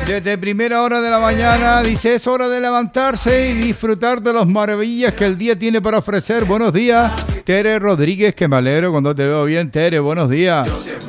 Desde primera hora de la mañana dice: es hora de levantarse y disfrutar de las maravillas que el día tiene para ofrecer. Buenos días, Tere Rodríguez, que me alegro cuando te veo bien, Tere, buenos días.